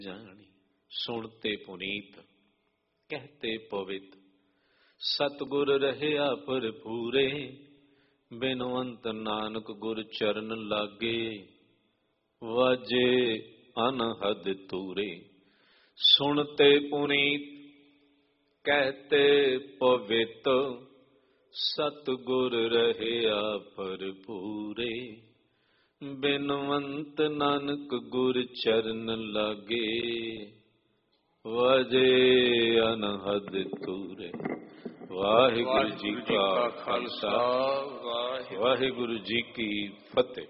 जानी सुनते पुनीत कहते पवित सतगुर रहया भरपूरे बिनवंत नानक गुर चरण लागे वाजे अनहद तूरे। सुनते पुनीत कहते पवित सतगुर रहया भरपूरे बिनवंत नानक गुर चरण लागे वाजे अनहद तूरे। वाहिगुरु जी का खालसा वाहिगुरु जी की फतेह।